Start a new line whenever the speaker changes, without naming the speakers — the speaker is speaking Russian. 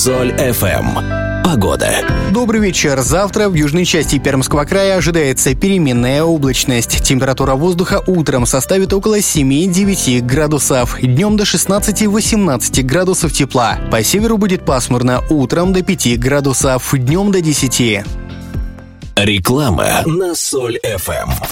Соль FM. Погода.
Добрый вечер. Завтра в южной части Пермского края ожидается переменная облачность. Температура воздуха утром составит около 7-9 градусов. Днем до 16-18 градусов тепла. По северу будет пасмурно. Утром до 5 градусов. Днем до 10.
Реклама на Соль FM.